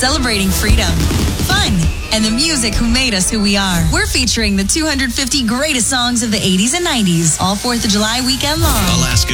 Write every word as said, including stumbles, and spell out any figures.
celebrating freedom, fun, and the music who made us who we are. We're featuring the two hundred fifty greatest songs of the eighties and nineties all fourth of July weekend long. Alaska